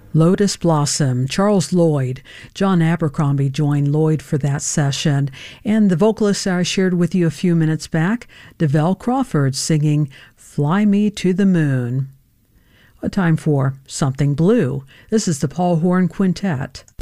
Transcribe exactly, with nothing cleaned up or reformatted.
Lotus Blossom, Charles Lloyd. John Abercrombie joined Lloyd for that session. And the vocalist I shared with you a few minutes back, Develle Crawford, singing Fly Me to the Moon. A time for Something Blue. This is the Paul Horn Quintet.